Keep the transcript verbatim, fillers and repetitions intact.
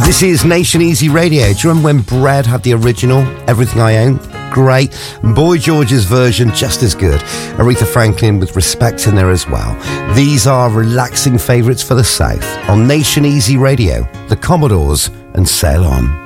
This is Nation Easy Radio. Do you remember when Bread had the original Everything I Own? Great. Boy George's version, just as good. Aretha Franklin with Respect in there as well. These are relaxing favourites for the South on Nation Easy Radio, the Commodores and Sail On.